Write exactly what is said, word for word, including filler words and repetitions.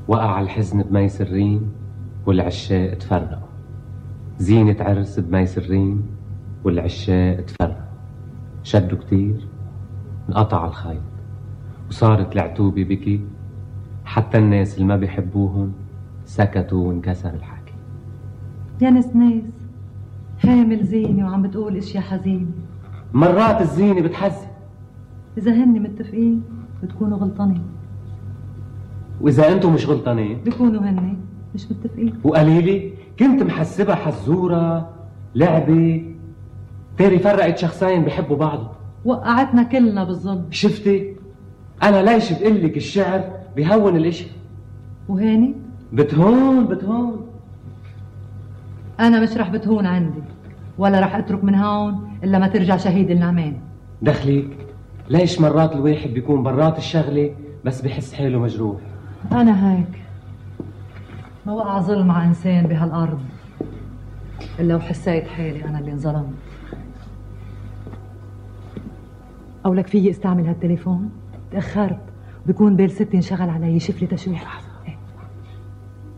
وقع الحزن بمي سرين والعشاق تفرقوا. زينة عرس بمي سرين والعشاق تفرقوا. شدوا كتير انقطع الخيط وصارت العتوبة بكي، حتى الناس اللي ما بيحبوهم سكتوا وانكسر الحكي. يا نسناس حامل زينة وعم بتقول اشياء حزينة. مرات الزينة بتحزن. إذا هن متفقين بتكونوا غلطانين، وإذا أنتم مش غلطانين بيكونوا هن مش متفقين. وقليلة كنت محسبها حزورة لعبة، تاري فرقت شخصين بيحبوا بعض، وقعتنا كلنا بالظلم. شفتي؟ أنا ليش بقلك الشعر بيهون الاشي. وهاني بتهون بتهون. أنا مش رح بتهون عندي، ولا رح أترك من هون إلا ما ترجع شهيد النعمان. دخلك؟ ليش مرات الواحد بيكون برات الشغلة بس بحس حاله مجروح؟ أنا هيك، ما وقع ظلم على إنسان بهالأرض إلا وحسيت حالي أنا اللي انظلمت. أو لك فيي استعمل هالتليفون؟ تأخرت، بكون بال ستي انشغل علي. شوف لي تشويح.